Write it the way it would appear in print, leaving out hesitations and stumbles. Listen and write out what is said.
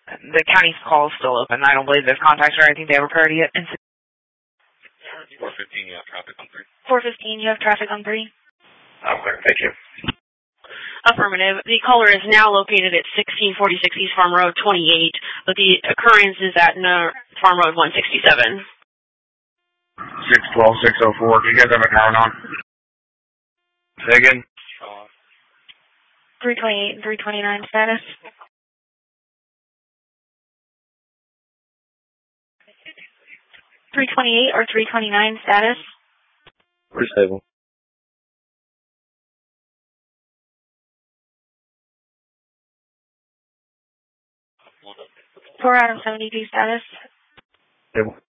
The county's call is still open. I don't believe there's contacts or anything they have a priority yet. 415, you have traffic on 3. 415, you have traffic on 3. Okay, thank you. Affirmative. The caller is now located at 1646 East Farm Road 28, but the occurrence is at Farm Road 167. 612, 604. Do you guys have a count on? Say again? 328 and 329 status. 328 or 329 status. Pretty stable. 4 out of 72 status. Stable.